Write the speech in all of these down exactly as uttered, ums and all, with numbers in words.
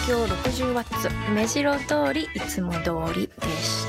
京 ろくじゅうワッツ 目白通りいつも通りでした。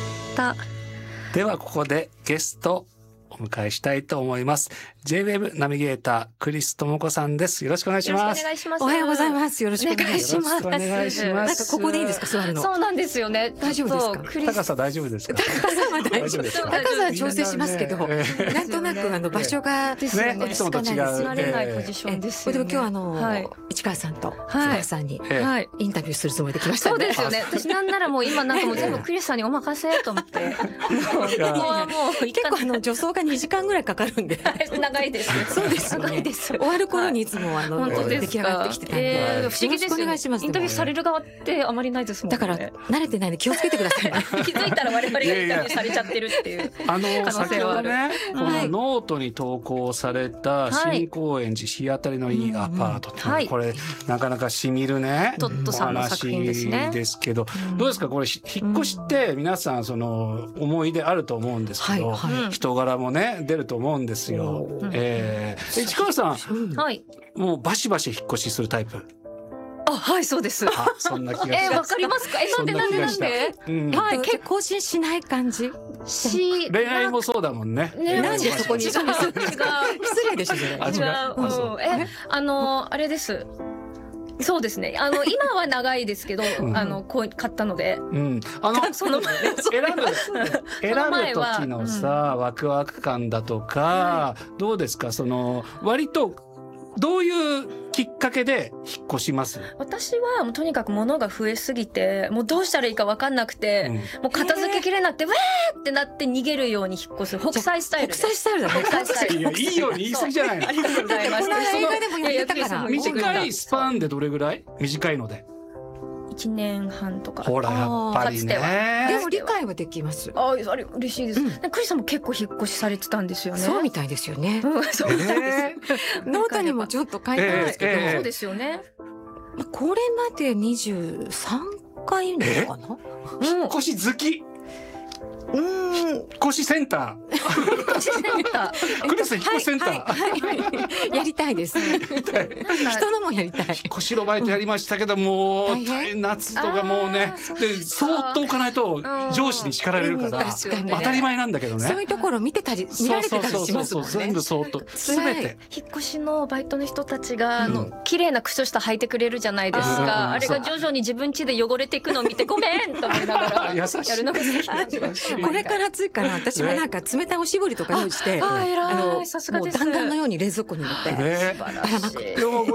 ではここでゲストお迎えしたいと思います。 ジェイウェーブ ナビゲータークリス智子さんです。よろしくお願いします。 おはようございます。よろしくお願いします。 お願いします。 なんかここでいいですか、座るの。 そうなんですよね。 大丈夫ですか。 高さ大丈夫ですか。 高さは大丈夫です。高さは調整しますけど、なんとなくあの場所がですよね。 いつもと違う座れないポジションですよね。 でも今日あの市川さんと須田さんにインタビューするつもりで来ました。 そうですよね。私なんならもう今なんかもう全部クリスさんにお任せと思って。もう結構あの助走がにじかんぐらいかかるんで。 長いです。 そうですよね。終わる頃にいつもあの出来上がってきてたんで、 不思議ですよね。インタビューされる側ってあまりないですもんね。 だから慣れてないんで気をつけてください。 気づいたら我々がインタビューされちゃってるっていう。 あの先ほどね、このノートに投稿された新高円寺日当たりのいいアパートって、これなかなかしみるねお話ですけど、どうですかこれ引っ越しって皆さんその思い出あると思うんですけど、人柄もね出ると思うんですよ。えー、市川さん、はい、もうバシバシ引っ越しするタイプ。 あ、はいそうです。 あ、そんな気がした。 えー、わかりますか。え、なんでなんでなんで。 うん、はい、結構更新しない感じ。 し、恋愛もそうだもんね。 ね、なんでそこに。違う。失礼でしょ。 違う。え、あのあれです。そうですね。あの今は長いですけど、うん、あのこう買ったので、うん、 あのその選ぶ選ぶ時のさ、うん、ワクワク感だとか、はい、どうですか。その割とどういうきっかけで引っ越します？ 私はもうとにかく物が増えすぎて、もうどうしたらいいか分かんなくて、うん、もう片付けきれなくて、えー、わーってなって逃げるように引っ越す。北斎スタイル。 北斎スタイルだね。 北斎スタイル。 いや、いいように言い過ぎじゃないの。 ありがとうございます。 この映画でもやったから。 短いスパンでどれぐらい？短いので。 一年半とか。 ほらやっぱりね。 でも理解はできます。 あ、あれ嬉しいです。クリスさんも結構引っ越しされてたんですよね。 そうみたいですよね。 そうみたいです。 ノートにもちょっと書いてあるんですけど。 そうですよね。 これまでにじゅうさんかいめかな。 引っ越し好き。うん、引っ越しセンター。引っ越しセンター。クリス引っ越しセンター。やりたいです。人のもやりたい。引っ越しのバイトやりましたけど、もう夏とかもうね、でそーっと置かないと上司に叱られるから当たり前なんだけどね。 そういうところ見てたり見られてたりしますもんね。 全部そーっとすべて。 引っ越しのバイトの人たちがあの綺麗な靴下履いてくれるじゃないですか。あれが徐々に自分家で汚れていくのを見てごめんと思いながらやるのが好きなんです。 これから暑いから私はなんか冷たいおしぼりとか用意して、 あのもう弾丸のように冷蔵庫に入れてばらまく。